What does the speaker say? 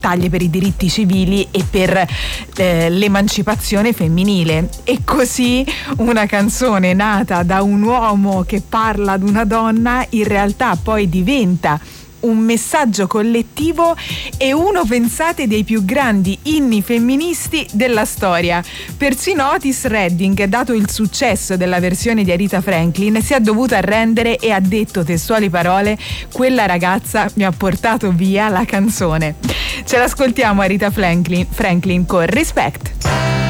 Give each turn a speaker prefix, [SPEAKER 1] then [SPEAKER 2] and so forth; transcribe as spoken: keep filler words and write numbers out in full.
[SPEAKER 1] battaglie per i diritti civili e per eh, l'emancipazione femminile. E così una canzone nata da un uomo che parla ad una donna in realtà poi diventa un messaggio collettivo e uno, pensate, dei più grandi inni femministi della storia. Persino Otis Redding, dato il successo della versione di Aretha Franklin, si è dovuto arrendere e ha detto testuali parole: quella ragazza mi ha portato via la canzone. Ce l'ascoltiamo Aretha Franklin, Franklin con Respect.